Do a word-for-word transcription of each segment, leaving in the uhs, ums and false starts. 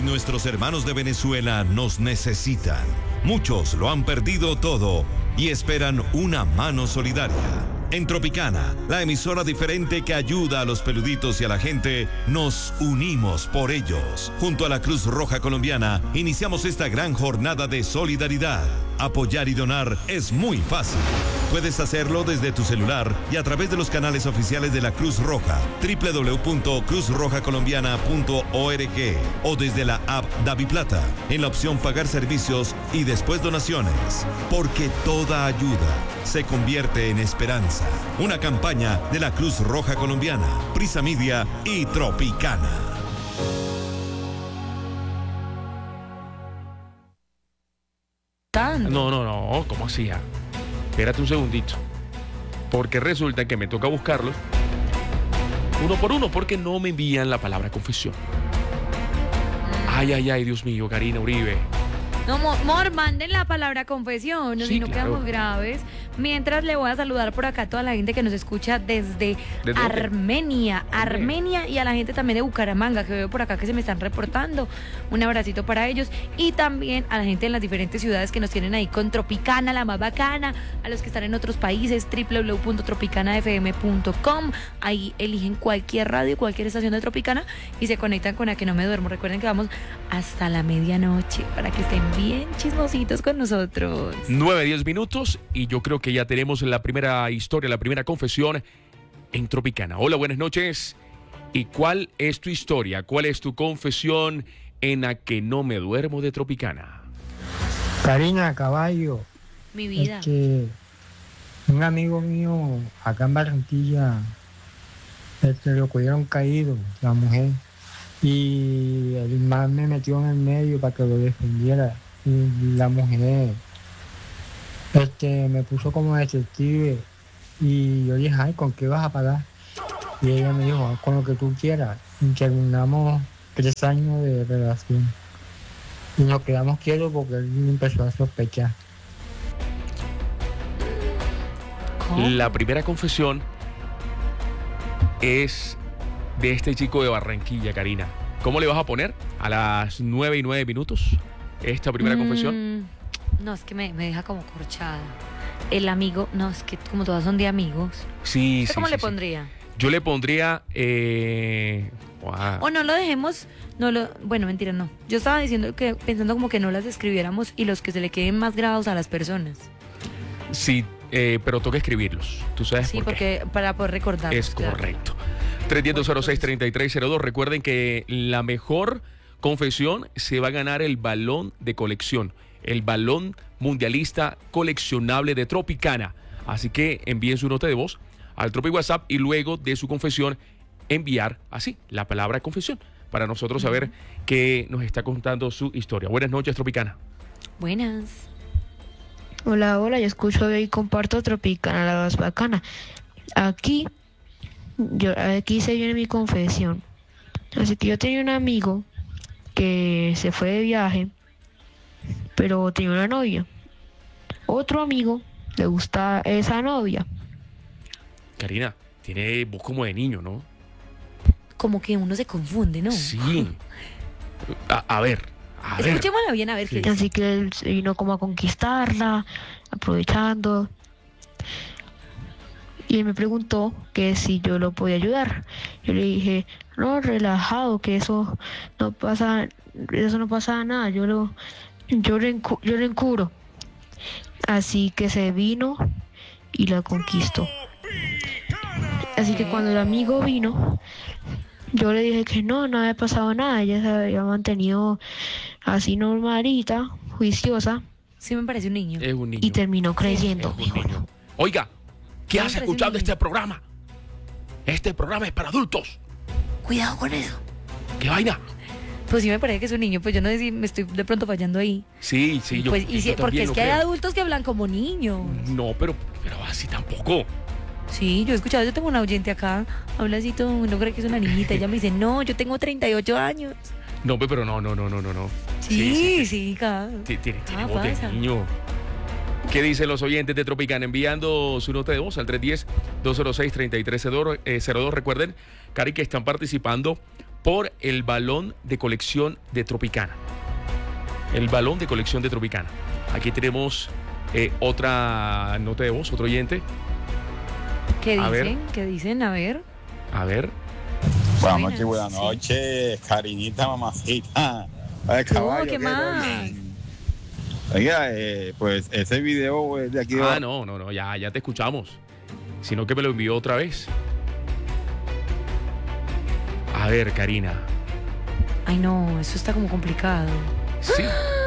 nuestros hermanos de Venezuela nos necesitan. Muchos lo han perdido todo y esperan una mano solidaria. En Tropicana, la emisora diferente que ayuda a los peluditos y a la gente, nos unimos por ellos. Junto a la Cruz Roja Colombiana, iniciamos esta gran jornada de solidaridad. Apoyar y donar es muy fácil. Puedes hacerlo desde tu celular y a través de los canales oficiales de la Cruz Roja, doble u doble u doble u punto cruz roja colombiana punto org, o desde la app DaviPlata, en la opción Pagar Servicios y después Donaciones. Porque toda ayuda se convierte en esperanza. Una campaña de la Cruz Roja Colombiana, Prisa Media y Tropicana. No, no, no, ¿cómo hacía? Espérate un segundito. Porque resulta que me toca buscarlo uno por uno porque no me envían la palabra confesión. Ay, ay, ay, Dios mío, Karina Uribe. No, Mor, manden la palabra confesión, Sí, si no claro. quedamos graves. Mientras le voy a saludar por acá a toda la gente que nos escucha desde ¿Desde Armenia, dónde? Armenia, y a la gente también de Bucaramanga, que veo por acá que se me están reportando. Un abracito para ellos. Y también a la gente en las diferentes ciudades que nos tienen ahí con Tropicana, la más bacana. A los que están en otros países, doble u doble u doble u punto tropicana f m punto com. Ahí eligen cualquier radio, cualquier estación de Tropicana y se conectan con A Que No Me Duermo. Recuerden que vamos hasta la medianoche para que estén bien chismositos con nosotros. nueve, diez minutos y yo creo que ya tenemos la primera historia, la primera confesión en Tropicana. Hola, buenas noches. ¿Y cuál es tu historia? ¿Cuál es tu confesión en A Que No Me Duermo de Tropicana? Karina, caballo, Mi vida. es que un amigo mío acá en Barranquilla, este, lo cogieron caído, la mujer, y el man me metió en el medio para que lo defendiera, y la mujer este, me puso como detective, y yo dije, ay, ¿con qué vas a pagar? Y ella me dijo, con lo que tú quieras, y terminamos tres años de relación. Y nos quedamos quietos porque él empezó a sospechar. ¿Cómo? La primera confesión es de este chico de Barranquilla, Karina. ¿Cómo le vas a poner a las nueve y nueve minutos esta primera Mm, confesión? No, es que me, me deja como corchada. El amigo, no, es que como todas son de amigos. Sí, ¿Usted sí, cómo sí, le sí. pondría? Yo le pondría... Eh... wow. O no lo dejemos, no lo, bueno, mentira, no. Yo estaba diciendo que, pensando como que no las escribiéramos y los que se le queden más grabados a las personas. Sí, eh, pero toca escribirlos. ¿Tú sabes Sí, por qué? porque para poder recordar. Es correcto. tres uno cero, cero seis, tres tres cero dos. Recuerden que la mejor confesión se va a ganar el balón de colección. El balón mundialista coleccionable de Tropicana. Así que envíen su nota de voz al Tropi WhatsApp y luego de su confesión enviar así la palabra confesión para nosotros saber uh-huh. que nos está contando su historia. Buenas noches, Tropicana. Buenas. Hola, hola, yo escucho y comparto Tropicana, la más bacana. Aquí, yo, aquí se viene mi confesión. Así que yo tenía un amigo que se fue de viaje, pero tenía una novia. Otro amigo le gusta esa novia. Karina, tiene voz como de niño, ¿no? Como que uno se confunde, ¿no? Sí. A, a ver, a ver. Escuchémosla bien, a ver Sí. qué Así que él vino como a conquistarla, aprovechando. Y él me preguntó que si yo lo podía ayudar. Yo le dije, no, relajado, que eso no pasa, eso no pasa nada, yo lo, yo le, encu- yo le encubro. Así que se vino y la conquistó. Así que cuando el amigo vino, yo le dije que no, no había pasado nada, ella se había mantenido así normalita, juiciosa, Sí me parece un niño. Es un niño. y terminó creyendo. Es un niño. Oiga, ¿qué No, has parece escuchado de niño. este programa? Este programa es para adultos. Cuidado con eso. ¿Qué vaina? Pues sí me parece que es un niño, pues yo no sé si me estoy de pronto fallando ahí. Sí, sí, yo, pues, y si- yo porque también es lo que hay creo. adultos que hablan como niños. No, pero, pero así tampoco. Sí, yo he escuchado, yo tengo una oyente acá, habla así todo, no cree que es una niñita. Ella me dice, no, yo tengo treinta y ocho años. No, pero no, no, no, no, no, no. Sí, sí, acá. Ti- Tiene, tiene Ah, voz de pasa. niño. ¿Qué dicen los oyentes de Tropicana? Enviando su nota de voz al tres uno cero, dos cero seis, tres tres cero dos. Recuerden, Cari, que están participando por el balón de colección de Tropicana. El balón de colección de Tropicana. Aquí tenemos eh, otra nota de voz, otro oyente. ¿Qué A ver. dicen? ¿Qué dicen? A ver. A ver. Buenas Buenas, noches, buenas sí. noches, carinita, mamacita. Ay, Oh, caballo, ¿qué ¿qué más? tal? Oiga, eh, pues ese video es de aquí de... Ah, no, no, no, ya, ya te escuchamos. Sino que me lo envió otra vez. A ver, Karina. Ay, no, eso está como complicado. Sí.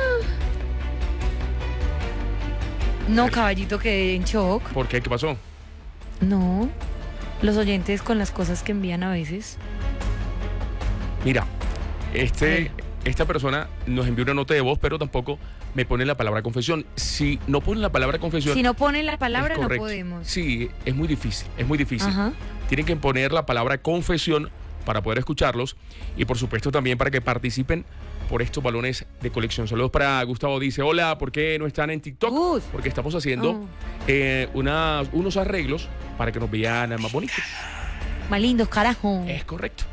No, caballito, quedé en shock. ¿Por qué? ¿Qué pasó? No, los oyentes con las cosas que envían a veces. Mira, este, Ay. esta persona nos envió una nota de voz, pero tampoco me pone la palabra confesión. Si no pone la palabra confesión... Si no ponen la palabra, es no correcto. podemos. Sí, es muy difícil, es muy difícil. Ajá. Tienen que poner la palabra confesión para poder escucharlos y por supuesto también para que participen por estos balones de colección. Saludos para Gustavo, dice, hola, ¿por qué no están en TikTok? Gus. Porque estamos haciendo Oh. eh, una- unos arreglos para que nos vean más bonitos. Más lindos, carajo. Es correcto.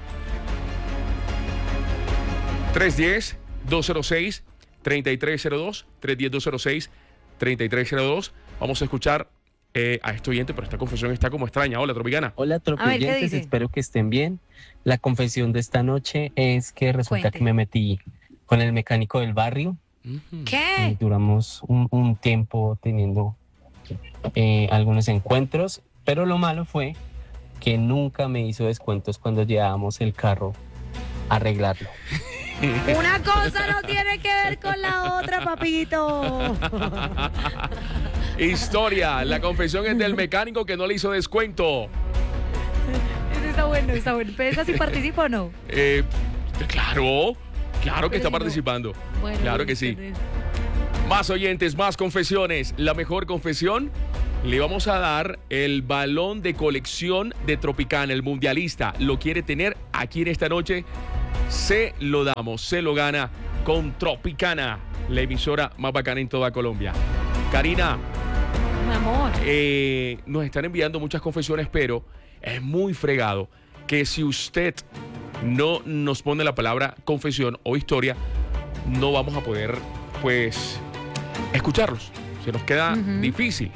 tres uno cero, dos cero seis, tres tres cero dos, tres uno cero, dos cero seis, tres tres cero dos. Vamos a escuchar eh, a este oyente, pero esta confesión está como extraña. Hola, Tropicana. Hola, A ver, ¿qué tropillantes, dice? espero que estén bien. La confesión de esta noche es que resulta Cuente. que me metí con el mecánico del barrio. Ujú. Y ¿Qué? duramos un, un tiempo teniendo eh, algunos encuentros, pero lo malo fue que nunca me hizo descuentos cuando llevábamos el carro a arreglarlo. Una cosa no tiene que ver con la otra, papito. Historia, la confesión es del mecánico que no le hizo descuento. Eso está bueno, está bueno. ¿Pero esa sí participa o no? Eh, claro, claro que Pero está si no- participando. Bueno, Claro que sí. Más oyentes, más confesiones. La mejor confesión, le vamos a dar el balón de colección de Tropicana, el mundialista. Lo quiere tener aquí en esta noche. Se lo damos, se lo gana con Tropicana, la emisora más bacana en toda Colombia. Karina, Mi amor. eh, nos están enviando muchas confesiones, pero es muy fregado que si usted no nos pone la palabra confesión o historia, no vamos a poder, pues, escucharlos. Se nos queda Ujú. difícil.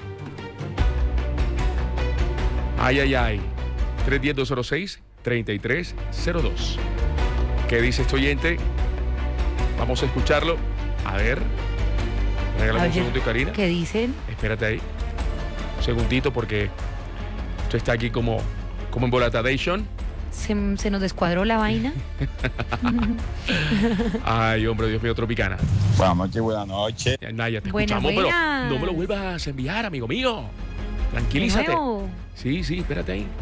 Ay, ay, ay. tres uno cero, dos cero seis, tres tres cero dos. ¿Qué dice este oyente? Vamos a escucharlo. A ver. Regálame un Oye, segundo, Karina. ¿Qué dicen? Espérate ahí. Un segundito porque esto está aquí como, como en volatadation. ¿Se, se nos descuadró la vaina? Ay, hombre, Dios mío, Tropicana. Buenas noches, buenas noches. Ya, Naya, te Buenas, escuchamos, buenas. pero no me lo vuelvas a enviar, amigo mío. ¿De Tranquilízate. nuevo? Sí, sí, espérate ahí.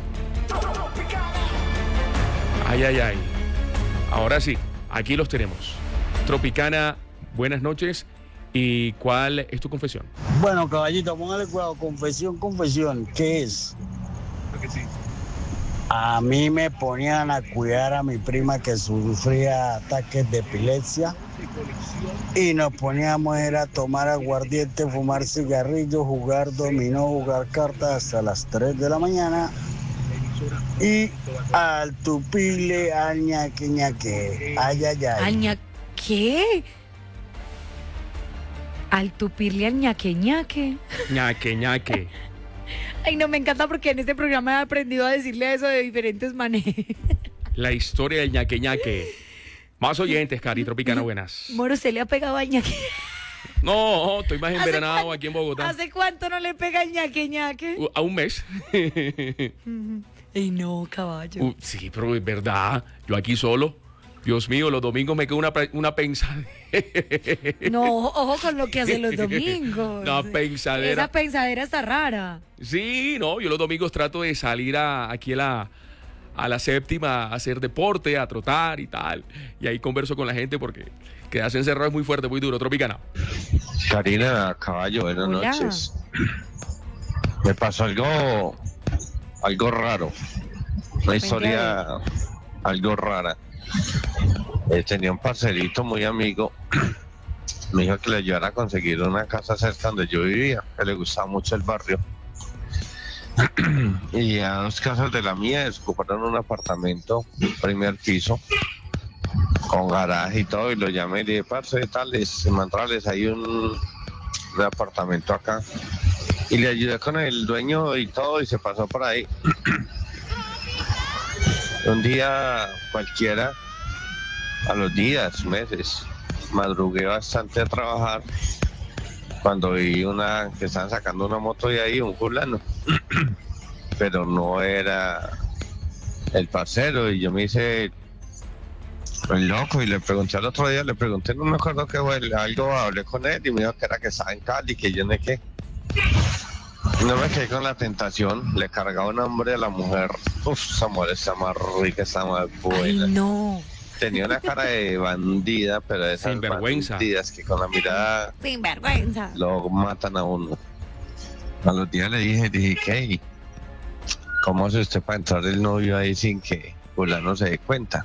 Ay, ay, ay. Ahora sí, aquí los tenemos. Tropicana, buenas noches. ¿Y cuál es tu confesión? Bueno, caballito, póngale cuidado. Confesión, confesión. ¿Qué es? A mí me ponían a cuidar a mi prima que sufría ataques de epilepsia y nos poníamos era a tomar aguardiente, fumar cigarrillos, jugar dominó, jugar cartas hasta las tres de la mañana y al tupile, al ñaque, ñaque. Ay, ay, ay. ¿Al ña- ¿Qué? Al tupirle al ñaque ñaque. Ñaque, ñaque. Ay, no, me encanta porque en este programa he aprendido a decirle eso de diferentes maneras. La historia del ñaque, ñaque. Más oyentes, Cari Tropicana, buenas. Moro, ¿usted le ha pegado al ñaque? No, estoy más ¿Hace envenenado cuánto- aquí en Bogotá. ¿Hace cuánto no le pega el ñaque ñaque? Uh, A un mes. Ay, no, caballo. Uh, sí, pero es verdad. Yo aquí solo. Dios mío, los domingos me quedo una, pe- una pensadera. No, ojo con lo que hace los domingos. Una pensadera. Esa pensadera está rara. Sí, no, yo los domingos trato de salir a, aquí a la, a la séptima a hacer deporte, a trotar y tal. Y ahí converso con la gente porque quedarse encerrado es muy fuerte, muy duro. Tropicana. Karina, caballo, buenas Hola. noches. Me pasó algo, algo raro, una historia algo rara. Eh, tenía un parcerito muy amigo, me dijo que le ayudara a conseguir una casa cerca donde yo vivía, que le gustaba mucho el barrio. Y a dos casas de la mía desocuparon un apartamento, primer piso, con garaje y todo, y lo llamé y le dije, parce, tales, mandrales, hay un, un apartamento acá. Y le ayudé con el dueño y todo, y se pasó por ahí. Un día cualquiera, a los días, meses, madrugué bastante a trabajar, cuando vi una que estaban sacando una moto de ahí, un fulano, pero no era el parcero, y yo me hice el loco y le pregunté al otro día, le pregunté, no me acuerdo qué fue, algo hablé con él y me dijo que era que estaba en Cali, que yo no sé qué. No me quedé con la tentación, le cargaba un hambre a la mujer. Uf, esa mujer está más rica, está más buena. Ay, no. Tenía una cara de bandida, pero de esas Sinvergüenza. bandidas que con la mirada Sin vergüenza. lo matan a uno. A los días le dije, dije, ¿qué? ¿Cómo hace usted para entrar el novio ahí sin que fulano se dé cuenta?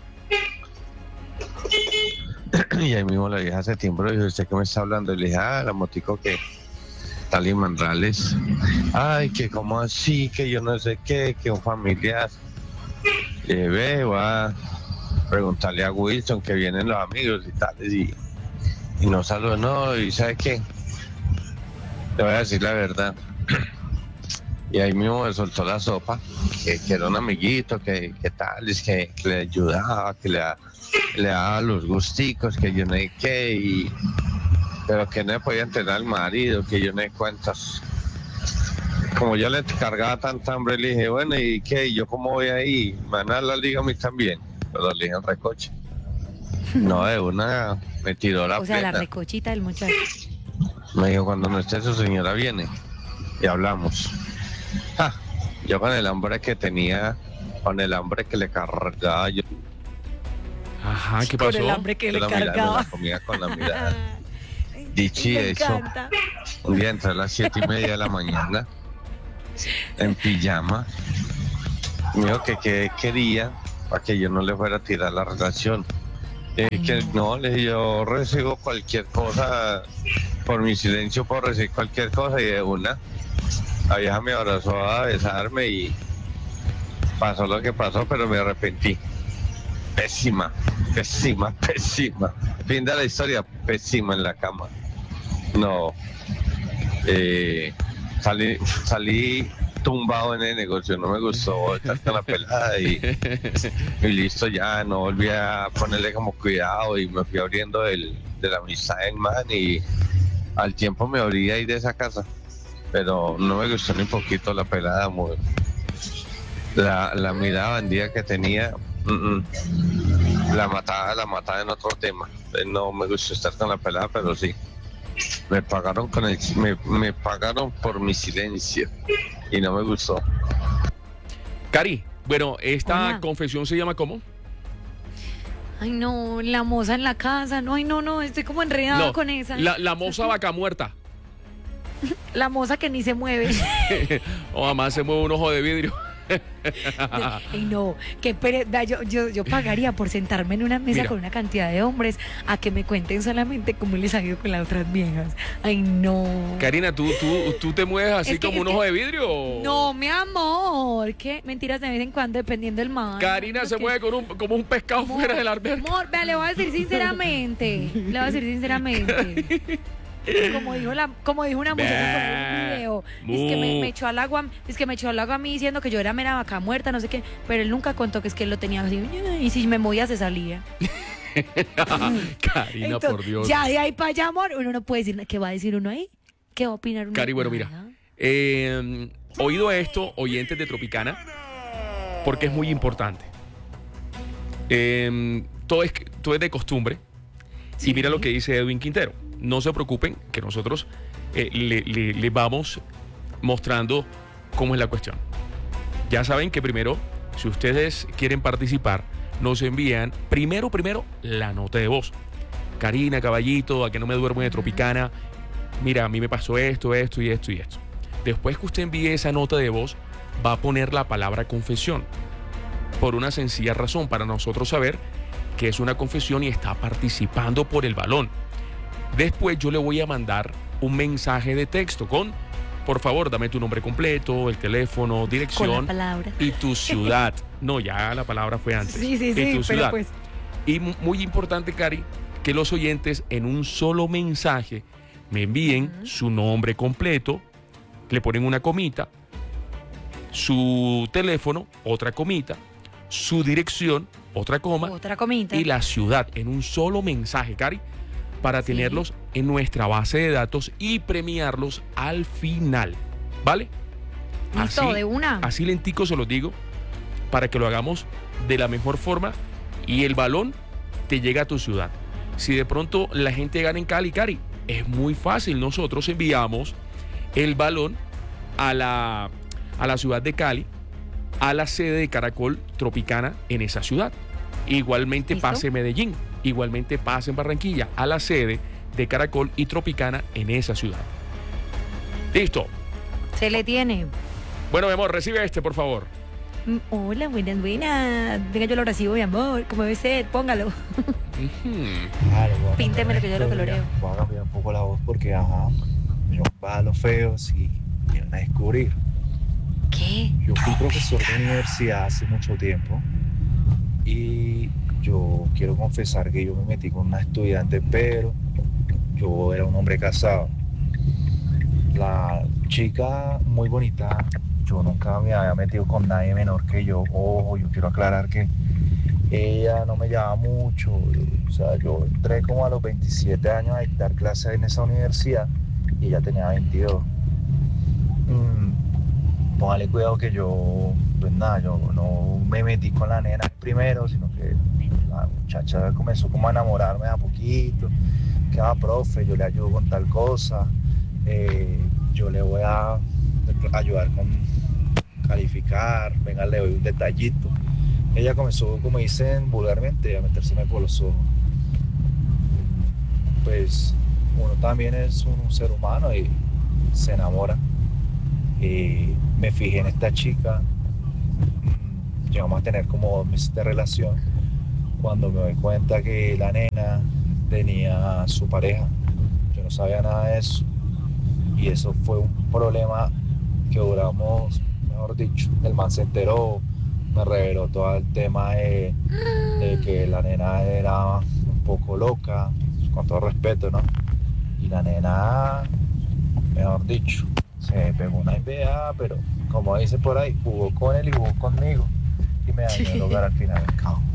Y ahí mismo la vieja hace tiempo le dije, ¿usted qué me está hablando? Y le dije, ah, la motico que tal y Mandrales. Ay, que como así, que yo no sé qué, que un familiar. Le dije, ve, va a preguntarle a Wilson que vienen los amigos y tales, y, y no saludó, no, y ¿sabe qué? Le voy a decir la verdad. Y ahí mismo me soltó la sopa, que, que era un amiguito, que, que tal, es que, que le ayudaba, que le, le daba los gusticos, que yo no sé qué, y, pero que no le podía entrenar al marido, que yo no sé cuántas. Como yo le cargaba tanta hambre, le dije, bueno, ¿y qué? ¿Y yo cómo voy ahí? ¿Me van a dar la liga a mí también? Pero le dije en recoche. No, de una me tiró la O sea, plena. la recochita del muchacho. Me dijo, cuando no esté su señora viene y hablamos. Ja, yo con el hambre que tenía, con el hambre que le cargaba, yo... Ajá, ¿qué pasó? Con el hambre que yo le la mirada, cargaba. la comida con la mirada. Dicho y Me hecho, encanta. un día entré a las siete y media de la mañana, en pijama. Me dijo que qué quería para que yo no le fuera a tirar la relación. Le dije que no, le dije, yo recibo cualquier cosa, por mi silencio puedo recibir cualquier cosa, y de una, la vieja me abrazó a besarme y pasó lo que pasó, pero me arrepentí. Pésima, pésima, pésima. Fin de la historia, pésima en la cama. No, eh, salí, salí tumbado en el negocio, no me gustó estar con la pelada y, y listo, ya no volví a ponerle como cuidado y me fui abriendo del, de la amistad del man, y al tiempo me abrí ahí de esa casa, pero no me gustó ni poquito la pelada, muy, la, la mirada bandida que tenía, mm, mm, la mataba, la mataba en otro tema. No me gustó estar con la pelada, pero sí. Me pagaron con el, me, me pagaron por mi silencio y no me gustó. Cari, bueno, esta Hola. confesión se llama ¿cómo? Ay, no, la moza en la casa. No, ay, no, no, estoy como enredada No, con esa. La, la moza vaca muerta. La moza que ni se mueve. O además se mueve un ojo de vidrio. Ay, no, qué pere- vea, yo, yo, yo pagaría por sentarme en una mesa Mira. con una cantidad de hombres a que me cuenten solamente cómo les ha ido con las otras viejas. Ay, no. Karina, ¿tú, tú, tú te mueves así Es que- como un es ojo que- de vidrio? o- No, mi amor, ¿qué? Mentiras de vez en cuando, dependiendo del mar. Karina se mueve con un, como un pescado fuera del alberca. Amor, vea, le voy a decir sinceramente. Le voy a decir sinceramente. Como dijo la, como dijo una muchacha por un video, es que me, me echó al agua, es que me echó al agua a mí diciendo que yo era mera vaca muerta, no sé qué, pero él nunca contó que es que él lo tenía así, y si me movía se salía. Karina, Entonces, por Dios. ya de ahí para allá, amor, uno no puede decir, ¿qué va a decir uno ahí? ¿Qué va a opinar uno? Cari, bueno, mira. Nada. Eh, oído esto, oyentes de Tropicana, porque es muy importante. Eh, todo, es, todo es de costumbre. Sí. Y mira lo que dice Edwin Quintero. No se preocupen que nosotros eh, le, le- le vamos mostrando cómo es la cuestión. Ya saben que primero, si ustedes quieren participar, nos envían primero, primero, la nota de voz. Karina, caballito, a que no me duermo de Tropicana. Mira, a mí me pasó esto, esto y esto y esto. Después que usted envíe esa nota de voz, va a poner la palabra confesión. Por una sencilla razón, para nosotros saber que es una confesión y está participando por el balón. Después yo le voy a mandar un mensaje de texto con por favor, dame tu nombre completo, el teléfono, dirección. Con la palabra. Y tu ciudad. No, ya la palabra fue antes. Sí, sí, y sí, tu ciudad. pero pues... Y muy importante, Cari, que los oyentes en un solo mensaje me envíen uh-huh. su nombre completo, le ponen una comita, su teléfono, otra comita, su dirección, otra coma, otra comita, y la ciudad en un solo mensaje, Cari, para sí. tenerlos en nuestra base de datos y premiarlos al final, ¿vale? Listo, así, de una. Así lentico se los digo, para que lo hagamos de la mejor forma y el balón te llega a tu ciudad. Si de pronto la gente gana en Cali, Cari, es muy fácil. Nosotros enviamos el balón a la, a la ciudad de Cali, a la sede de Caracol Tropicana en esa ciudad. Igualmente ¿Listo? Pase en Medellín, igualmente pase en Barranquilla, a la sede de Caracol y Tropicana en esa ciudad. Listo. Se le tiene. Bueno, mi amor, recibe este, por favor. Hola, buenas, buenas. Venga, yo lo recibo, mi amor. Como debe ser, póngalo. Uh-huh. Pínteme lo que yo lo coloreo. Voy a cambiar un poco la voz porque, ajá, me va a los feos y vienen a descubrir. ¿Qué? Yo fui profesor de universidad hace mucho tiempo y yo quiero confesar que yo me metí con una estudiante, pero yo era un hombre casado. La chica muy bonita. Yo nunca me había metido con nadie menor que yo. Ojo, yo quiero aclarar que ella no me llevaba mucho. O sea, yo entré como a los veintisiete años a dictar clases en esa universidad y ella tenía veintidós. Mm, póngale cuidado que yo, pues nada, yo no me metí con la nena primero, sino que la muchacha comenzó como a enamorarme a poquito. Que va, profe, yo le ayudo con tal cosa. Eh, yo le voy a ayudar con calificar, venga, le doy un detallito. Ella comenzó, como dicen vulgarmente, a metérseme por los ojos. Pues uno también es un, un ser humano y se enamora. Y me fijé en esta chica, llegamos a tener como dos meses de relación, cuando me doy cuenta que la nena tenía su pareja. Yo no sabía nada de eso. Y eso fue un problema que duramos, mejor dicho, el man se enteró, me reveló todo el tema de, de que la nena era un poco loca, con todo respeto, ¿no? Y la nena, mejor dicho, se pegó una idea, pero como dice por ahí, jugó con él y jugó conmigo y me dañó el hogar al final del cabo.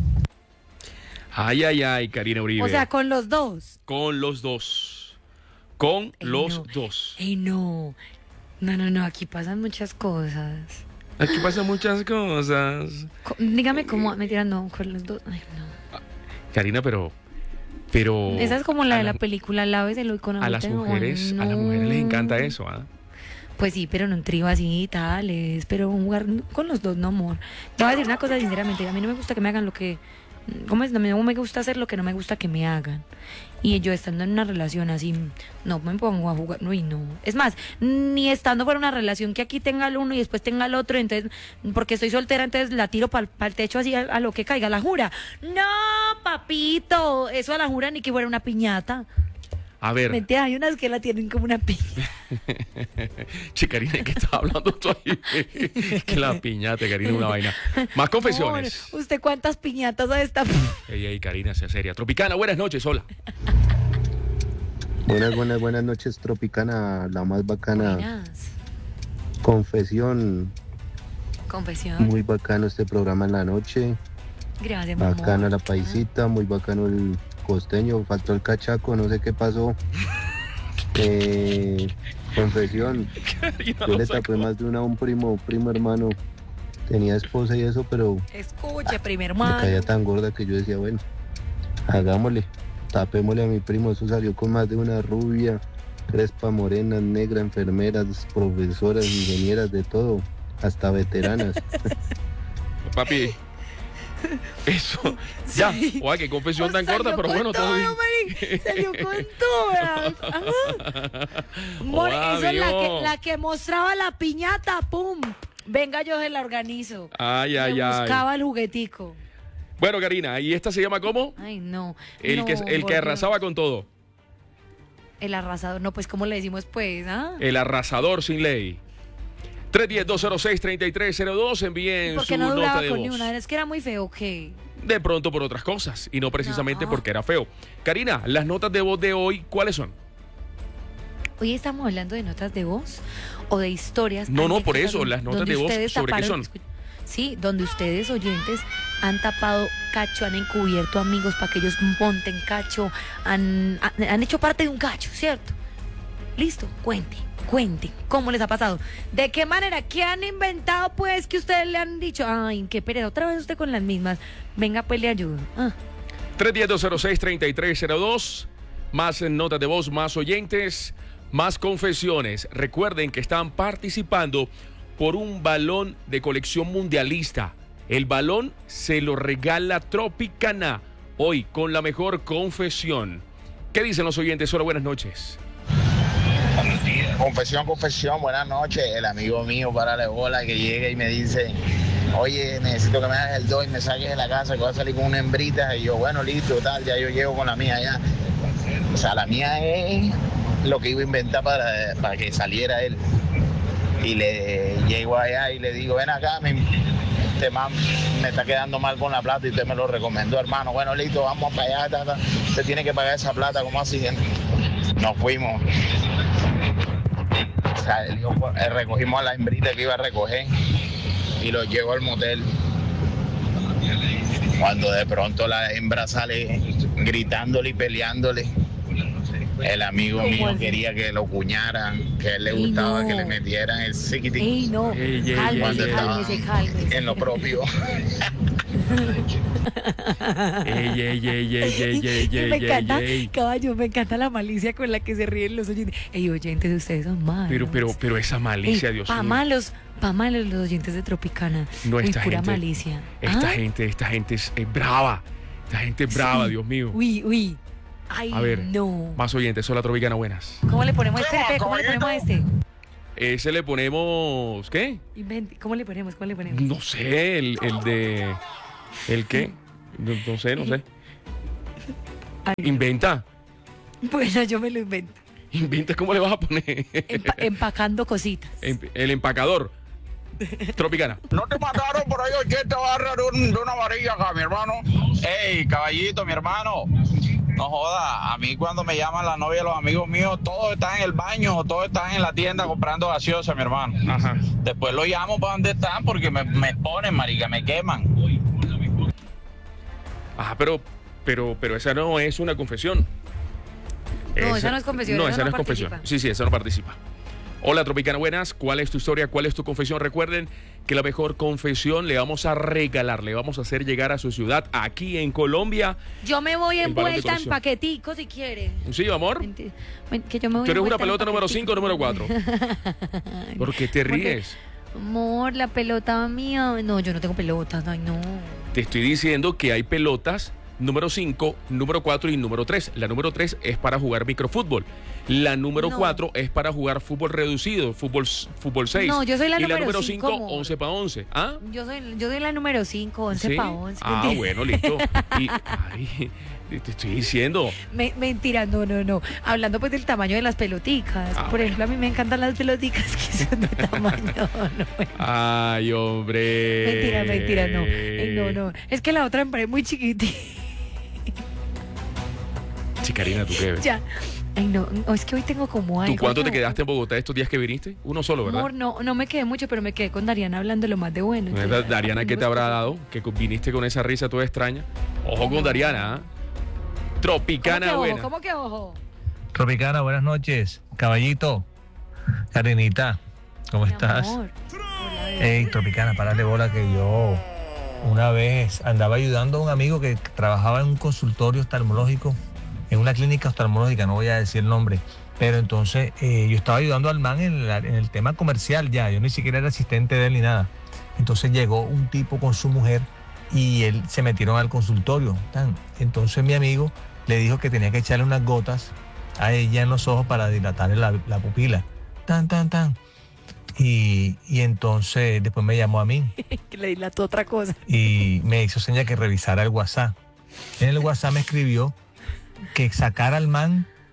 Ay, ay, ay, Karina Uribe. O sea, con los dos. Con los dos. Con Ey, los no. dos. Ey, no. No, no, no, aquí pasan muchas cosas. Aquí pasan muchas cosas. Co- dígame cómo, me tiran, no, con los dos. Ay, no. Karina, pero, pero. Esa es como la de la, la película, láveselo con a las mujeres, no. A las mujeres les encanta eso, ¿ah? ¿eh? Pues sí, pero no un trío así y tales, pero jugar con los dos, no, amor. Te voy a decir una cosa sinceramente, a mí no me gusta que me hagan lo que, ¿cómo es? No me gusta hacer lo que no me gusta que me hagan. Y yo estando en una relación así, no me pongo a jugar, uy, no. Es más, ni estando fuera una relación que aquí tenga el uno y después tenga el otro, entonces, porque estoy soltera, entonces la tiro para el techo así a, a lo que caiga, la jura. No, papito, eso a la jura ni que fuera una piñata. A ver. Mentira, hay unas que la tienen como una piña. Che, Karina, ¿qué estás hablando tú ahí? Que la piñata, Karina, una vaina. Más confesiones. Amor, ¿usted cuántas piñatas ha esta? Ey, ey, Karina, sea seria. Tropicana, buenas noches, hola. Buenas, buenas, buenas noches, Tropicana, la más bacana. Buenas. Confesión. Confesión. Muy bacano este programa en la noche. Gracias, Bacana amor. la paisita, muy bacano el costeño, faltó el cachaco, no sé qué pasó. Eh, confesión, yo le tapé más de una a un primo, primo hermano, tenía esposa y eso, pero escuche, primer me hermano, caía tan gorda que yo decía, bueno, hagámosle, tapémosle a mi primo. Eso salió con más de una rubia, crespa, morena, negra, enfermeras, profesoras, ingenieras, de todo, hasta veteranas. Papi, eso, ya, sí. Oye, qué confesión tan corta, pero bueno, todo bien. Maric, salió con todas. Amor, eso es la que, la que mostraba la piñata, pum. Venga, yo se la organizo. Ay, ay, Me ay. buscaba el juguetico. Bueno, Karina, ¿y esta se llama cómo? Ay, no. El no, que, el que arrasaba Dios. con todo. El arrasador, no, pues, ¿cómo le decimos, pues? ¿Ah? El arrasador sin ley. tres uno cero, dos cero seis, tres tres cero dos, envíen ¿Por su qué no nota duraba de con voz. ni una? Es que era muy feo, ¿qué? De pronto por otras cosas, y no precisamente No. porque era feo. Karina, las notas de voz de hoy, ¿cuáles son? Hoy estamos hablando de notas de voz o de historias. No, no, por anécdotas eso, donde- las notas donde de voz, ustedes ¿sobre qué taparon- son? Sí, donde ustedes, oyentes, han tapado cacho, han encubierto amigos para que ellos monten cacho, han, han, han hecho parte de un cacho, ¿cierto? Listo, cuente, cuente, ¿cómo les ha pasado? ¿De qué manera? ¿Qué han inventado, pues, que ustedes le han dicho? Ay, qué pereza, otra vez usted con las mismas. Venga, pues, le ayudo. Ah. tres uno cero, dos cero seis, tres tres cero dos. Más notas de voz, más oyentes, más confesiones. Recuerden que están participando por un balón de colección mundialista. El balón se lo regala Tropicana hoy con la mejor confesión. ¿Qué dicen los oyentes? Hola, buenas noches. Confesión, confesión, buenas noches. El amigo mío, párale bola, que llega y me dice, oye, necesito que me hagas el dos y me saques de la casa, que voy a salir con una hembrita. Y yo, bueno, listo, tal, ya yo llego con la mía ya. O sea, la mía es lo que iba a inventar para, para que saliera él. Y le llego allá y le digo, ven acá, me, este man me está quedando mal con la plata y usted me lo recomendó, hermano. Bueno, listo, vamos para allá, ta, ta. Usted tiene que pagar esa plata, ¿cómo así? Nos fuimos. O sea, él dijo, eh, recogimos a la hembrita que iba a recoger y lo llevo al motel. Cuando de pronto la hembra sale gritándole y peleándole, el amigo mío quería que lo cuñaran, que a él le Ey, gustaba no. que le metieran el psiquitín. Ey, no, Ey, ey, cálmese, cuando estaba cálmese, cálmese. en lo propio. Ey, ey, ey, ey, ey, ey, Y ey, me ey, encanta, ey. caballo, me encanta la malicia con la que se ríen los oyentes. Ey, oyentes, ustedes son malos. Pero, pero, pero esa malicia, Ey, Dios pa' mío. malos, pa' malos los oyentes de Tropicana. No, Uy, esta pura gente- malicia. Esta ¿Ah? gente, esta gente es, es brava. Esta gente es brava, Sí. Dios mío. Uy, uy. Ay, A ver, no. más oyentes. Hola, Tropicana, buenas. ¿Cómo le ponemos a este? Pepe? ¿Cómo le ponemos a este? Ese le ponemos, ¿qué? Invente- ¿Cómo le ponemos? ¿Cómo le ponemos? No sé, el, el de... ¿El qué? No, no sé, no sé. Ay. Inventa. Bueno, yo me lo invento. Inventa, ¿cómo le vas a poner? Empa- empacando cositas. Em- El empacador. Tropicana. No te mataron por ahí, oye, te va a agarrar un- de una varilla acá, mi hermano. Ey, caballito, mi hermano. No joda, a mí cuando me llaman la novia de los amigos míos, todos están en el baño, todos están en la tienda comprando gaseosa, mi hermano. Ajá. Después los llamo para donde están porque me, me ponen, marica, me queman. Ah, pero, pero, pero esa no es una confesión. No, esa no es confesión, No, esa esa no no es confesión. participa. Sí, sí, esa no participa. Hola, Tropicana, buenas. ¿Cuál es tu historia? ¿Cuál es tu confesión? Recuerden que la mejor confesión le vamos a regalar, le vamos a hacer llegar a su ciudad aquí en Colombia. Yo me voy El balón de envuelta en colección. paquetico si quiere. Sí, amor. Menti- men- Que yo me voy ¿Tú eres una envuelta en pelota número paquetico. cinco o número cuatro? ¿Por qué te Porque- ríes? Amor, la pelota mía. No, yo no tengo pelotas. Ay, no. Te estoy diciendo que hay pelotas número cinco, número cuatro y número tres. La número tres es para jugar microfútbol. La número No. cuatro es para jugar fútbol reducido, fútbol, fútbol seis. No, yo soy la y número la número cinco, cinco, amor. once para once. ¿Ah? Yo soy, yo soy la número cinco, once ¿Sí? para once. Ah, bueno, listo. Y, ay, te estoy diciendo. Me- mentira, no, no, no. Hablando pues del tamaño de las peloticas. Ah, Por ejemplo, a mí me encantan las peloticas que son de tamaño. No, Ay, hombre. mentira, mentira, no. Ay, no, no. Es que la otra me parece muy chiquitita. Chicarina, ¿tú qué ves? Ya. Ay, no. no, Es que hoy tengo como algo. ¿Tú cuánto te no. quedaste en Bogotá estos días que viniste? Uno solo, ¿verdad? Amor, no, no me quedé mucho, pero me quedé con Dariana hablando lo más de bueno. ¿Verdad? Dariana, ¿qué te habrá dado? Que viniste con esa risa toda extraña. Ojo con Dariana, ¿ah? Tropicana ¿Cómo que buena. ojo? ¿Cómo que ojo? Tropicana, buenas noches. Caballito, Karinita, ¿cómo estás? Amor. Hey, Tropicana, párale bola que yo una vez andaba ayudando a un amigo que trabajaba en un consultorio oftalmológico, en una clínica oftalmológica, no voy a decir el nombre, pero entonces eh, yo estaba ayudando al man en, la- en el tema comercial ya, yo ni siquiera era asistente de él ni nada. Entonces llegó un tipo con su mujer y él se metieron al consultorio. Tan. Entonces mi amigo le dijo que tenía que echarle unas gotas a ella en los ojos para dilatarle la, la pupila. Tan, tan, tan. Y, y entonces después me llamó a mí Que le dilató otra cosa. y me hizo seña que revisara el WhatsApp. En el WhatsApp me escribió que sacara al man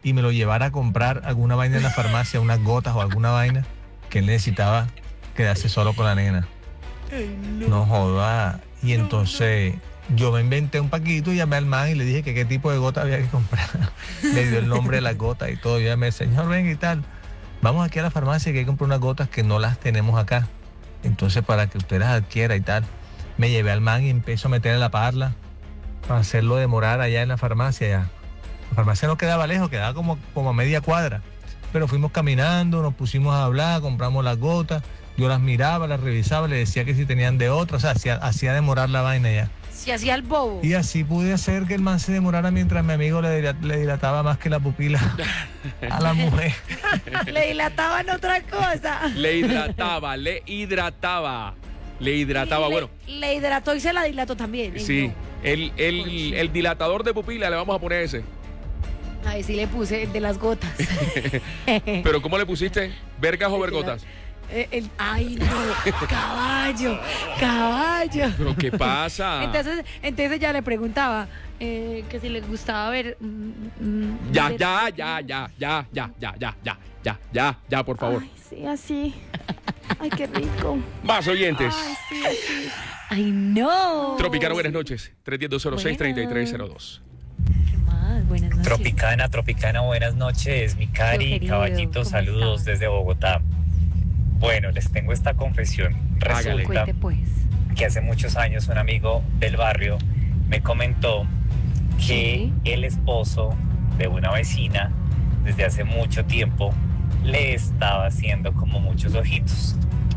y me lo llevara a comprar alguna vaina en la farmacia, unas gotas o alguna vaina, que él necesitaba quedarse solo con la nena. no. No joda. Y entonces yo me inventé un paquito y llamé al man y le dije que qué tipo de gota había que comprar. Le dio el nombre de las gotas y todo. Y ella me dice, señor, ven y tal, vamos aquí a la farmacia que hay que comprar unas gotas que no las tenemos acá. Entonces, para que usted las adquiera y tal, me llevé al man y empezó a meterle la parla para hacerlo demorar allá en la farmacia. Ya. La farmacia no quedaba lejos, quedaba como, como a media cuadra. Pero fuimos caminando, nos pusimos a hablar, compramos las gotas. Yo las miraba, las revisaba, le decía que si tenían de otra. O sea, hacía, hacía demorar la vaina ya. Se hacía el bobo. Y así pude hacer que el man se demorara mientras mi amigo le, dilat- le dilataba más que la pupila a la mujer. Le dilataban otra cosa. Le hidrataba, le hidrataba. Le hidrataba, Y le- bueno. Le hidrató y se la dilató también. Ay, Sí, no. el, el, el dilatador de pupila le vamos a poner ese. Ahí sí le puse el de las gotas. Pero ¿cómo le pusiste? ¿Vergas o vergotas? Eh, el- ay, no, caballo, caballo. ¿Pero qué pasa? Entonces, entonces ya le preguntaba eh, que si le gustaba ver. mm, mm, Ya, ver- ya, ya, ya, ya, ya, ya, ya, ya, ya, ya, ya, por favor. Ay, sí, así. Ay, qué rico. Más oyentes. Ay, sí, así. Ay, no. Tropicano, buenas noches. tres uno cero, cero seis, tres tres cero dos. ¿Qué más? Buenas noches. Tropicana, Tropicana, buenas noches. Mi Cari, querido, caballito, ¿cómo saludos desde Bogotá. Bueno, les tengo esta confesión. Resulta Cuente, pues. que hace muchos años un amigo del barrio me comentó que el esposo de una vecina desde hace mucho tiempo le estaba haciendo como muchos ojitos.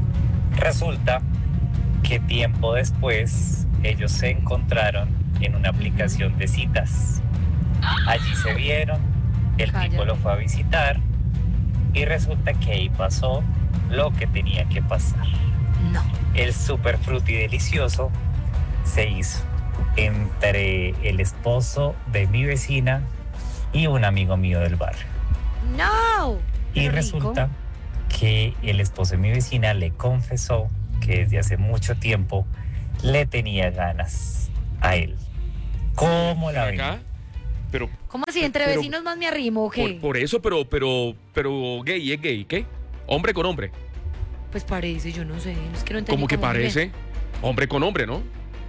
Resulta que tiempo después ellos se encontraron en una aplicación de citas. Allí se vieron, el tipo lo fue a visitar y resulta que ahí pasó lo que tenía que pasar. No. El super fruti delicioso se hizo entre el esposo de mi vecina y un amigo mío del barrio. No. Y Qué rico. resulta que el esposo de mi vecina le confesó que desde hace mucho tiempo le tenía ganas a él. ¿Cómo la ven? Acá, pero ¿Cómo así? ¿Entre Pero- vecinos más me arrimo o qué? por, por eso, pero, pero, pero gay, es gay, ¿qué? Hombre con hombre. Pues parece, yo no sé. Es que no entendí ¿Cómo que muy bien. parece? Hombre con hombre, ¿no?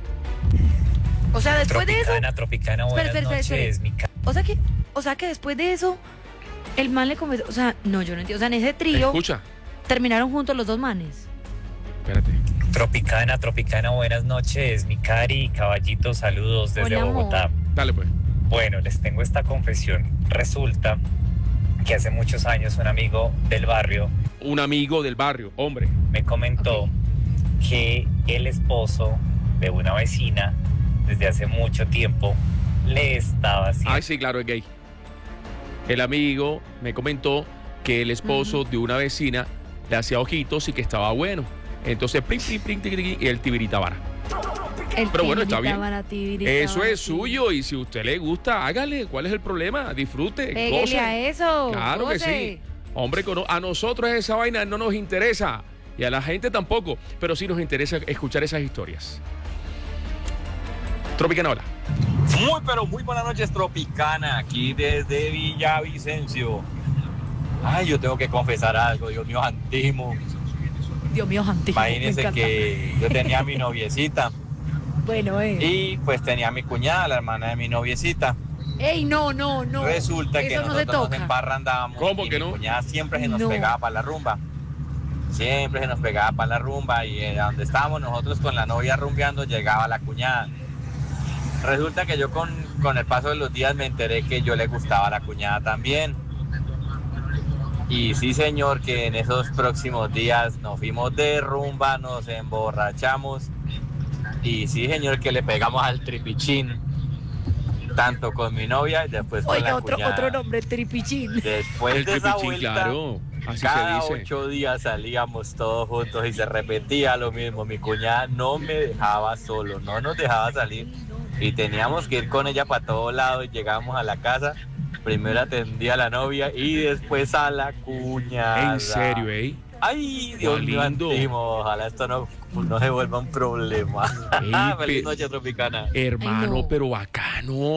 O sea, después de eso. Tropicana, Tropicana, buenas Espera, espera, espera, noches. Mi ca- O sea que, o sea que después de eso, el man le confesó. O sea, no, yo no entiendo. O sea, en ese trío Escucha, terminaron juntos los dos manes. espérate. Tropicana, Tropicana, buenas noches. Mi Cari, caballito, saludos desde Hola, amor. Bogotá. Dale pues. Bueno, les tengo esta confesión. Resulta que hace muchos años un amigo del barrio Un amigo del barrio, hombre. me comentó que el esposo de una vecina desde hace mucho tiempo le estaba haciendo. Ay, sí, claro, es gay. El amigo me comentó que el esposo de una vecina le hacía ojitos y que estaba bueno. Entonces, plim, plim, plim, plim, plim, y el tibirita vara. El Pero bueno, está bien. tibirita, tibirita, Eso es tibirita. suyo y si a usted le gusta, hágale. ¿Cuál es el problema? Disfrute, Pégale goce. a eso. Claro que goce. sí. Hombre, cono- a nosotros esa vaina no nos interesa y a la gente tampoco, pero sí nos interesa escuchar esas historias. Tropicana, hola. Muy pero muy buenas noches, Tropicana, aquí desde Villavicencio. Ay, yo tengo que confesar algo, Dios mío, antimo. Dios mío, antiguo. me Imagínense encanta. que yo tenía a mi noviecita Bueno, eh. y pues tenía a mi cuñada, la hermana de mi noviecita. Ey, no, no, no. Resulta que Eso no se nosotros nos toca. emparrandábamos ¿Cómo y que mi no? cuñada siempre se nos No. pegaba para la rumba. Siempre se nos pegaba para la rumba y eh, donde estábamos nosotros con la novia rumbeando llegaba la cuñada. Resulta que yo con, con el paso de los días me enteré que yo le gustaba a la cuñada también. Y sí, señor, que en esos próximos días nos fuimos de rumba, nos emborrachamos. Y sí, señor, que le pegamos al tripichín. Tanto con mi novia y después con Oiga, la otro, cuñada. otro nombre, tripichín. Después El de esa tripichín, vuelta, claro. Así cada se dice. ocho días salíamos todos juntos y se repetía lo mismo. Mi cuñada no me dejaba solo, no nos dejaba salir. Y teníamos que ir con ella para todos lados y llegábamos a la casa. Primero atendía a la novia y después a la cuñada. En serio, ¿eh? Ay, Dios Qué mío, lindo. antimo. Ojalá esto no, no se vuelva un problema. Ey, Feliz pe- noche, Tropicana. Hermano, Ay, no. pero bacano.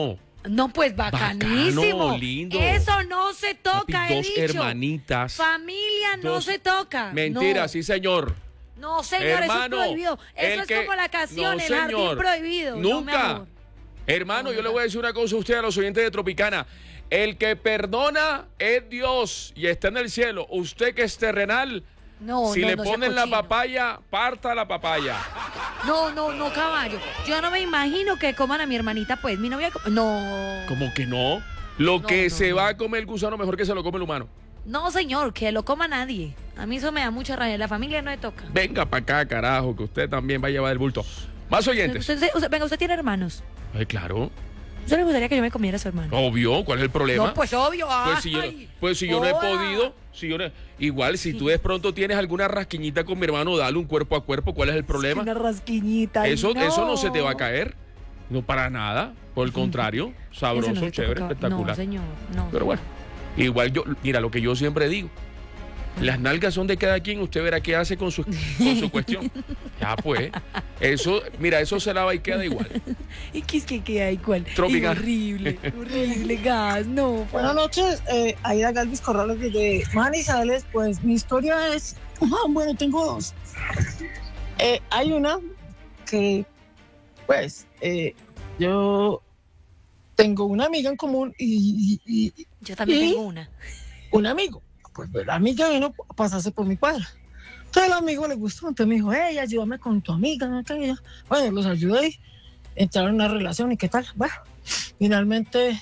No, pues bacanísimo. Bacano, lindo. Eso no se toca, Papi, he dos dicho. hermanitas. Familia no Dos- se toca. Mentira, no. sí, señor. No, señor, Hermano, eso es prohibido. Eso el es que- como la canción, no, el jardín señor. prohibido. No, mi Nunca. amor. Hermano, yo le voy a decir una cosa a usted, a los oyentes de Tropicana. El que perdona es Dios y está en el cielo. Usted que es terrenal, No, si no, le no sea ponen la cochino. papaya, parta la papaya. No, no, no, caballo. Yo no me imagino que coman a mi hermanita, pues. Mi novia. com- No. Como que no. Lo No, que no, se no. va a comer el gusano, mejor que se lo come el humano. No, señor, que lo coma nadie. A mí eso me da mucha rabia. La familia no le toca. Venga para acá, carajo, que usted también va a llevar el bulto. Más oyentes. Usted, usted- venga, usted tiene hermanos. Ay, claro. ¿Usted le gustaría que yo me comiera a su hermano? Obvio, ¿cuál es el problema? No, pues obvio. Pues si yo, ay. pues si yo no he Joda. podido, si yo no- igual si tú de pronto tienes alguna rasquiñita con mi hermano, dale un cuerpo a cuerpo, ¿cuál es el problema? Una rasquiñita. ay, Eso, no. eso no se te va a caer, no para nada, por el contrario, sabroso, Eso no se chévere, toca. espectacular. No, señor, no. Pero bueno, igual yo, mira lo que yo siempre digo, las nalgas son de cada quien, usted verá qué hace con su, con su cuestión. Ya pues, eso, mira, eso se lava y queda igual. ¿Y qué es que queda igual? Tropical. Y horrible, horrible, gas, no. Buenas noches, eh, Aida Galvis Corrales desde Manizales. Pues mi historia es, ah, bueno, tengo dos. Eh, hay una que, pues, eh, yo tengo una amiga en común y... y- y- Yo también y tengo una. Un amigo. Pues la amiga vino a pasarse por mi cuadra. Entonces el amigo le gustó, entonces me dijo, hey, ayúdame con tu amiga. ¿no? Aquella. Bueno, los ayudé, entraron en una relación y qué tal. Bueno, finalmente,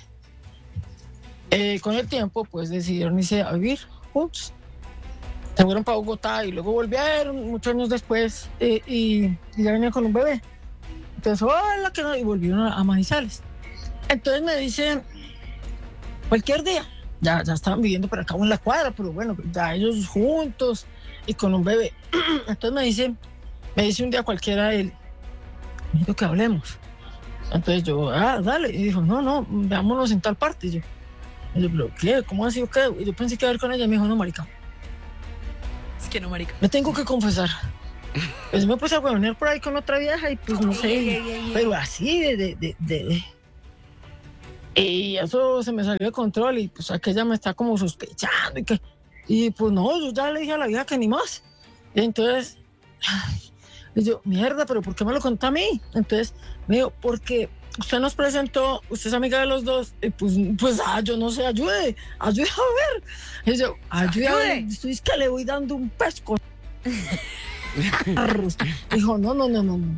eh, con el tiempo, pues decidieron irse a vivir juntos. Se fueron para Bogotá y luego volvieron muchos años después eh, y, y ya venían con un bebé. Entonces, hola, que no, y volvieron a, a Manizales. Entonces me dicen, cualquier día, ya, ya estaban viviendo por acá en la cuadra, pero bueno, ya ellos juntos y con un bebé. Entonces me dice, me dice un día cualquiera él, necesito que hablemos. Entonces yo, ah, dale. Y dijo, no, no, veámonos en tal parte. Y yo, y yo, pero ¿qué? ¿Cómo ha sido qué? Y yo pensé que iba a ver con ella. Me dijo, no, marica. Es que no, marica. Me tengo que confesar. Pues me puse a huevonear por ahí con otra vieja y pues no sé, Ay, ay, ay, ay. pero así de, de, de, de, de- Y eso se me salió de control y pues aquella me está como sospechando y que... Y pues no, yo ya le dije a la vieja que ni más. Y entonces, ay, y yo, mierda, pero ¿por qué me lo contó a mí? Entonces, me dijo, porque usted nos presentó, usted es amiga de los dos, y pues, pues ah, yo no sé, ayude, ayude a ver. Y yo, ayude a ver, estoy es que le voy dando un pesco. Dijo, no, no, no, no, no.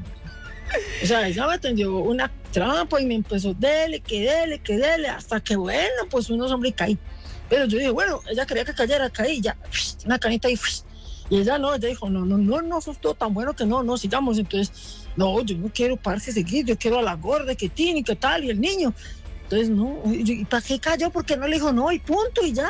O sea, ella me tendió una trampa y me empezó, dele, que dele, que dele, hasta que bueno, pues unos hombres caí. Pero yo dije, bueno, ella quería que cayera, caí, ya, una canita y y ella no, ella dijo, no, no, no, no, sos todo tan bueno que no, no, sigamos. Entonces, no, yo no quiero pararse seguir, yo quiero a la gorda, que tiene, que tal, y el niño. Entonces, no, y, ¿y para qué cayó? Porque no le dijo no, y punto, y ya.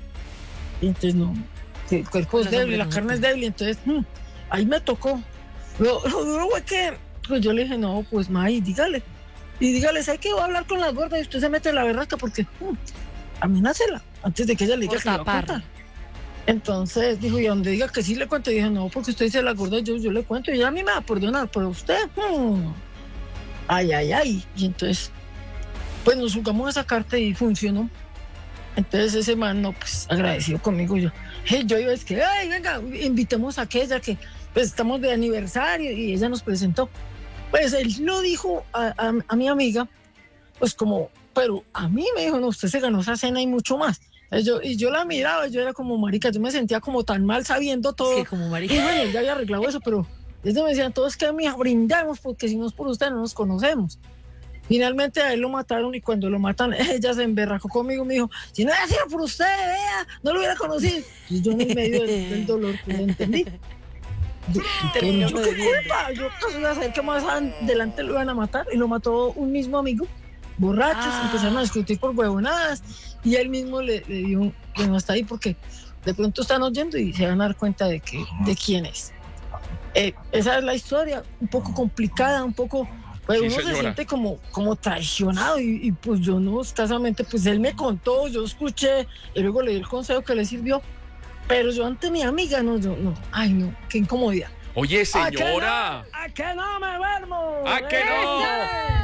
Y entonces, no, el cuerpo es Los débil, la hombres no carne es débil, entonces, mm, ahí me tocó. Lo, lo duro fue que, pues yo le dije, no, pues, May, dígale. Y dígale, ¿sabe qué? Voy a hablar con la gorda y usted se mete en la berraca porque, mm, amenácela, antes de que ella le diga Por que le va a tapar. contar. Entonces dijo, y a donde diga que sí le cuento, y dije, no, porque usted dice la gorda, yo, yo le cuento, y ella a mí me va a perdonar, pero usted, hmm, ay, ay, ay. Y entonces, pues nos jugamos esa carta y funcionó. Entonces ese man, no, pues agradecido conmigo, yo, hey, yo iba, es que, ay, venga, invitemos a aquella que, pues estamos de aniversario, y ella nos presentó. Pues él lo dijo a, a, a mi amiga, pues como, pero a mí me dijo, no, usted se ganó esa cena y mucho más. Yo, y yo la miraba, yo era como marica, yo me sentía como tan mal sabiendo todo. Sí, como marica. Y bueno, ya había arreglado eso, pero ellos me decían, todos que mija, brindamos, porque si no es por usted no nos conocemos. Finalmente a él lo mataron y cuando lo matan, ella se emberracó conmigo, me dijo, si no hubiera sido por usted, vea, no lo hubiera conocido. Y yo en el medio del, del dolor, pues lo entendí. Yo, pero yo qué culpa, yo casi iba a saber que más adelante lo iban a matar y lo mató un mismo amigo. Borrachos, Ah. empezaron a discutir por huevonadas y él mismo le, le dio un, bueno, hasta ahí porque de pronto están oyendo y se van a dar cuenta de que de quién es. Eh, esa es la historia, un poco complicada, un poco, pues Sí, uno señora. se siente como, como traicionado y, y pues yo no, escasamente, pues él me contó, yo escuché y luego le di el consejo que le sirvió, pero yo ante mi amiga, no, yo no, ay no, qué incomodidad. Oye, señora. ¿A que no, ¿A que no me duermo? ¿A que no? ¡Ese!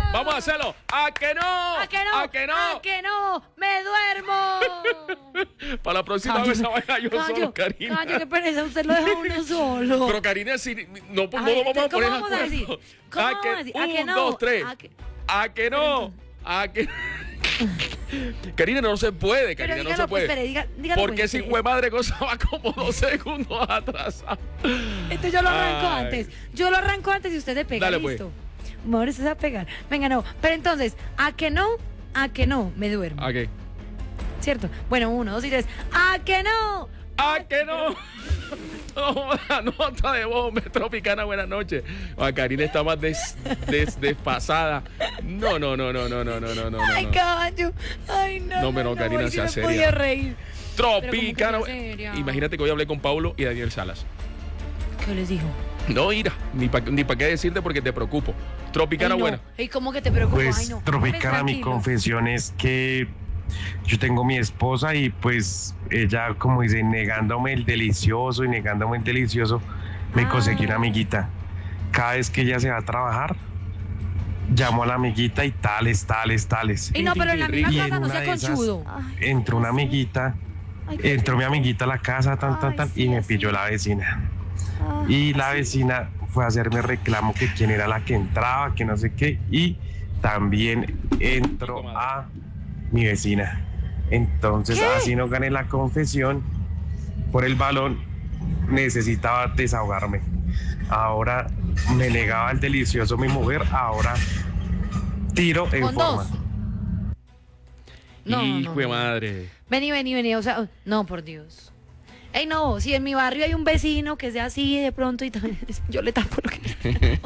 Vamos a hacerlo. ¿A que no? ¿A que no? ¿A que no? ¿A que no? ¡Me duermo! Para la próxima Callo, vez esa vaina yo callo, solo, Karina. Callo, qué pereza, usted lo deja uno solo. Pero Karina, si no, no, A no ver, vamos a ¿cómo poner vamos a decir? acuerdo. ¿Cómo ¿A vamos que, a decir? ¿A un, que no? dos, tres. ¿A que- ¿A que no? ¿A que Karina, no se puede, Pero Karina, no dígalo, se puede. pues, espere, diga- dígalo, Porque pues, si espere. fue madre cosa va como dos segundos atrasado. Entonces yo lo arranco Ay. antes. Yo lo arranco antes y usted se pega. Dale, pues. Listo. Mejor usted se va a pegar. Venga, no. Pero entonces, ¿a que no? ¿A que no? Me duermo. ¿A qué? ¿Cierto? Bueno, uno, dos y tres. ¿A que no? ¿A que no? No, la nota de voz, Tropicana, buenas noches. A Karina está más des, des- desfasada. No, no, no, no, no, no, no, no, no. Ay, no. caballo. Ay, no. No, pero Karina, hoy sí sea me seria. podía reír. Tropicana. Pero ¿cómo que sea seria? Imagínate que hoy hablé con Paulo y Daniel Salas. ¿Qué les dijo? No, Ira, ni para ni pa qué decirte porque te preocupo. Tropicana, Ay, no. buena. ¿Y cómo que te preocupas? Pues, Ay, no. Tropicana, mi Tranquilo. confesión es que yo tengo mi esposa y pues ella, como dice, negándome el delicioso y negándome el delicioso, me conseguí una amiguita. Cada vez que ella se va a trabajar, llamo a la amiguita y tales, tales, tales. Y no, pero en la misma Y casa en no una sea de esas, conchudo. entró una amiguita, entró mi amiguita a la casa, tan, tan, tan, y me pilló la vecina. Y la vecina fue a hacerme reclamo que quién era la que entraba, que no sé qué, y también entró a mi vecina. Entonces, ¿Qué? así no gané la confesión por el balón, necesitaba desahogarme. Ahora me negaba el delicioso mi mujer, ahora tiro en Con forma. dos. No, Hijo no, de no. madre. Vení, vení, vení. O sea, no, por Dios. Ey, no, si en mi barrio hay un vecino que sea así de pronto y también yo le tapo lo que...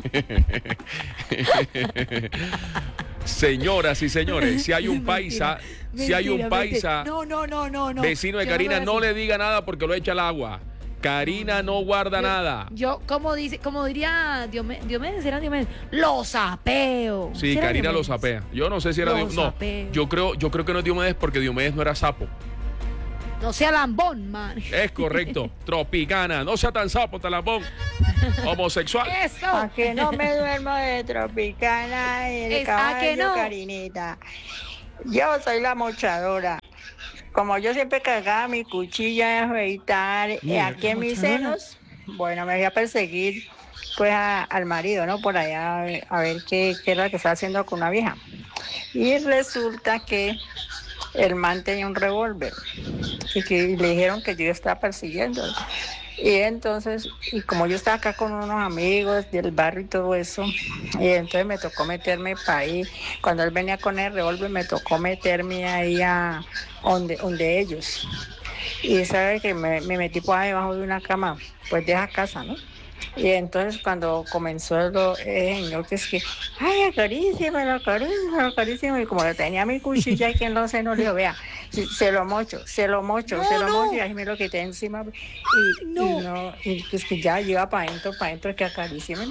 Señoras y señores, si hay un paisa, si hay un Mentira, paisa, mentira. No, no, no, no, no. vecino de Yo no Karina, voy a no decir. le diga nada porque lo echa al agua. Karina no guarda nada. Yo, como dice, como diría Diomedes, Diomedes, era Diomedes, lo sapeo. Sí, era Karina lo Diomedes? sapea. Yo no sé si era Lo Diomedes. No, sapeo. yo creo, yo creo que no es Diomedes porque Diomedes no era sapo. No sea lambón, man. Es correcto. Tropicana, no sea tan sapo, talambón. Homosexual. Eso. A que no me duermo de Tropicana y el Es a que caballo, no. Karinita. Yo soy la mochadora. Como yo siempre cargaba mi cuchilla de afeitar eh, Mira, aquí en mis mochadora. senos, bueno, me voy a perseguir pues a- al marido, ¿no? Por allá a ver, a ver qué, qué es lo que está haciendo con una vieja. Y resulta que el man tenía un revólver y que le dijeron que yo estaba persiguiendo. Y entonces, y como yo estaba acá con unos amigos del barrio y todo eso, y entonces me tocó meterme para ahí. Cuando él venía con el revólver, me tocó meterme ahí a donde, donde ellos. Y sabe que me, me metí por ahí debajo de una cama, pues de esa casa, ¿no? Y entonces cuando comenzó el eh, señor que es que, ay, acaríciamelo, acaríciamelo, acaríciamelo, y como le tenía mi cuchilla y que no sé, no le digo, vea, se, se lo mocho, se lo mocho, No, se lo no. mocho, y ahí me lo quité encima, y no, y, no, y pues que ya lleva para adentro, para adentro, que acaríciamelo.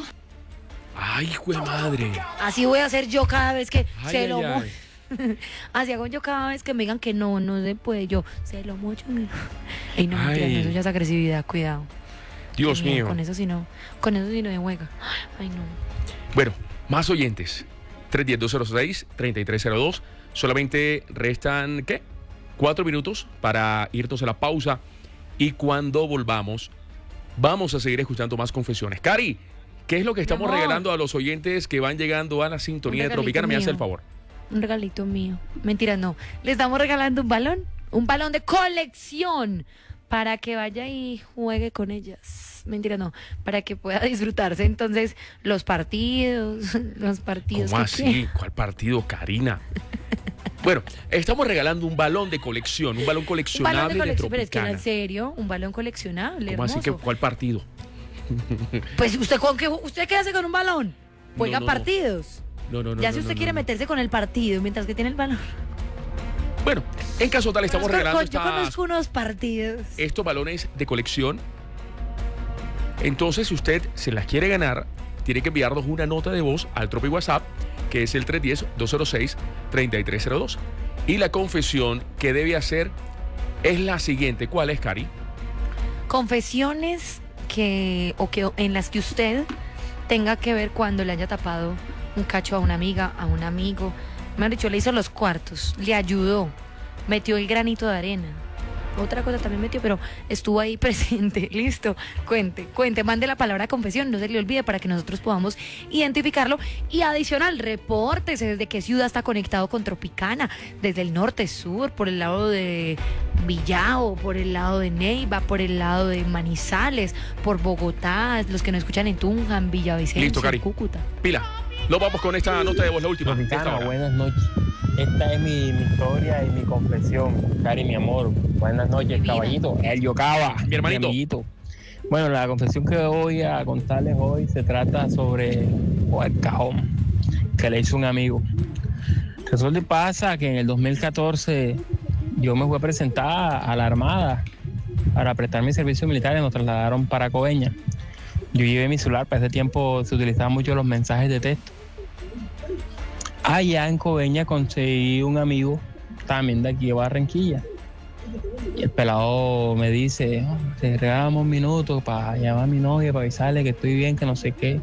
Ay, hijo de madre. Así voy a hacer yo cada vez que Ay, se ay, lo ay. mocho. Así hago yo cada vez que me digan que no, no se puede. Yo se lo mocho. Ey, no, mentira, Ay. no, eso ya es agresividad, cuidado. Dios Eh, mío. Con eso sí no, con eso sí no de juega. Ay, no. Bueno, más oyentes. tres uno cero, dos cero seis, tres tres cero dos. Solamente restan, ¿qué? Cuatro minutos para irnos a la pausa. Y cuando volvamos, vamos a seguir escuchando más confesiones. Cari, ¿qué es lo que estamos amor. regalando a los oyentes que van llegando a la sintonía Un de regalito Tropicana? Me hace mío. el favor. Un regalito mío. Mentira, no. Le estamos regalando un balón, un balón de colección para que vaya y juegue con ellas. Mentira, no. Para que pueda disfrutarse entonces los partidos, los partidos. ¿Cómo que así? quiera. ¿Cuál partido, Karina? Bueno, estamos regalando un balón de colección, un balón Un coleccionable balón de colección, de pero es que era Tropicana. en serio, un balón coleccionable. ¿Cómo así hermoso. que cuál partido? Pues usted con qué, usted qué hace con un balón? Juega No, no, no. partidos. No, no, no. ya no, si usted no, quiere no. meterse con el partido mientras que tiene el balón. Bueno, en caso tal estamos Conozco- regalando con- Yo estas, conozco unos partidos. estos balones de colección. Entonces, si usted se las quiere ganar, tiene que enviarnos una nota de voz al Tropi WhatsApp, que es el tres uno cero, dos cero seis, tres tres cero dos. Y la confesión que debe hacer es la siguiente. ¿Cuál es, Cari? Confesiones que o que en las que usted tenga que ver cuando le haya tapado un cacho a una amiga, a un amigo. Me han dicho, le hizo los cuartos, le ayudó, metió el granito de arena. Otra cosa también metió, pero estuvo ahí presente. Listo, cuente, cuente, mande la palabra confesión, no se le olvide para que nosotros podamos identificarlo. Y adicional, repórtese desde qué ciudad está conectado con Tropicana, desde el norte, sur, por el lado de Villao, por el lado de Neiva, por el lado de Manizales, por Bogotá, los que nos escuchan en Tunja, en Villavicencio, Listo, Cari. Cúcuta. Pila, nos vamos con esta nota de voz, la última. Tropicana, buenas noches. Esta es mi, mi historia y mi confesión. Cari, mi amor, buenas noches, Divina. Caballito. Elio Cava, mi hermanito. Mi amiguito. Bueno, la confesión que voy a contarles hoy se trata sobre oh, el cajón que le hizo un amigo. Resulta y pasa que en el dos mil catorce yo me fui a presentar a la Armada para prestar mi servicio militar y nos trasladaron para Coveñas. Yo llevé mi celular, para ese tiempo se utilizaban mucho los mensajes de texto. Allá en Coveñas conseguí un amigo también de aquí de Barranquilla. Y el pelado me dice, oh, te regalamos un minuto para llamar a mi novia, para avisarle que estoy bien, que no sé qué.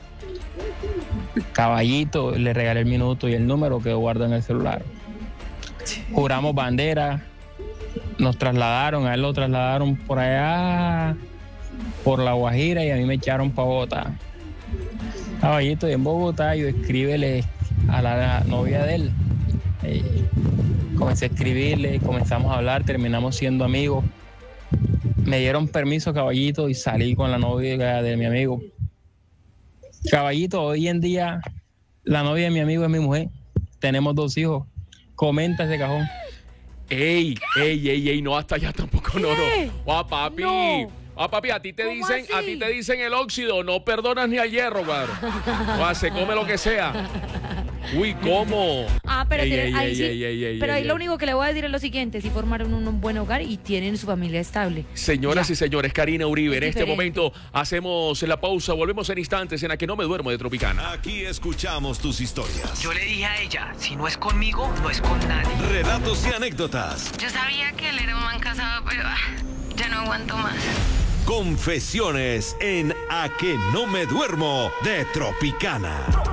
Caballito, le regalé el minuto y el número que guardo en el celular. Juramos bandera, nos trasladaron, a él lo trasladaron por allá, por La Guajira, y a mí me echaron para Bogotá. Caballito, y en Bogotá yo escríbele a la novia de él. Eh, comencé a escribirle, comenzamos a hablar, terminamos siendo amigos. Me dieron permiso, caballito, y salí con la novia de mi amigo. Caballito, hoy en día la novia de mi amigo es mi mujer. Tenemos dos hijos. Comenta ese cajón. Ey, ey, ey, ey, no, hasta allá tampoco, no, no. Guau, papi. No. Ah, papi, a ti te dicen, así? a ti te dicen el óxido, no perdonas ni al hierro, cuadro. O se come lo que sea. Uy, ¿cómo? Ah, pero, ey, tiene, ey, ahí, ey, sí, ey, ey, ey, pero ahí ey, lo ey. único que le voy a decir es lo siguiente: si formaron un, un buen hogar y tienen su familia estable. Señoras Ya. y señores, Karina Uribe, Es en este diferente. momento hacemos la pausa, volvemos en instantes en A Que No Me Duermo de Tropicana. Aquí escuchamos tus historias. Yo le dije a ella, si no es conmigo, no es con nadie. Relatos y anécdotas. Yo sabía que él era un man casado, pero ah, ya no aguanto más. Confesiones en A Que No Me Duermo de Tropicana.